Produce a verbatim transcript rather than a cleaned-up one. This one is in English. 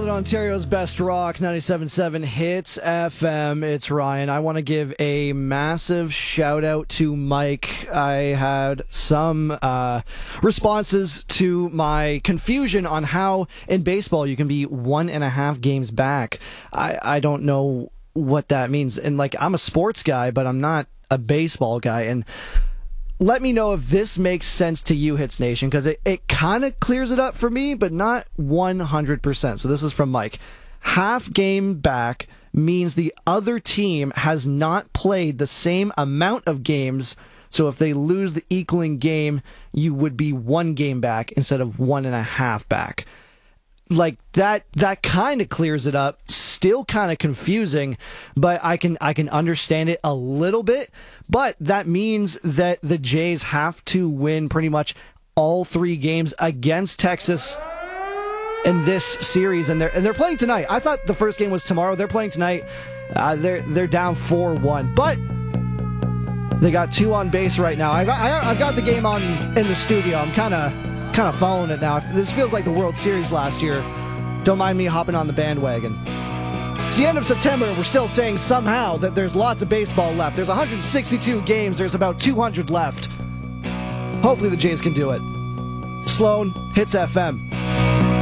Northern Ontario's best rock, ninety-seven point seven Hits F M. It's Ryan. I want to give a massive shout out to Mike. I had some uh, responses to my confusion on how in baseball you can be one and a half games back. I, I don't know what that means. And like, I'm a sports guy, but I'm not a baseball guy. And let me know if this makes sense to you, Hits Nation, because it, it kind of clears it up for me, but not one hundred percent. So this is from Mike. Half game back means the other team has not played the same amount of games, so if they lose the equaling game, you would be one game back instead of one and a half back. Like that that kind of clears it up. Still kind of confusing, but I can I can understand it a little bit. But that means that the Jays have to win pretty much all three games against Texas in this series, and they're and they're playing tonight. I thought the first game was tomorrow. They're playing tonight. Uh, they're they're down four one, but they got two on base right now. I've I, I've got the game on in the studio. I'm kind of. kind of following it now. This feels like the World Series last year. Don't mind me hopping on the bandwagon. It's the end of September, and we're still saying somehow that there's lots of baseball left. There's one hundred sixty-two games. There's about two hundred left. Hopefully the Jays can do it. Sloan, Hits F M.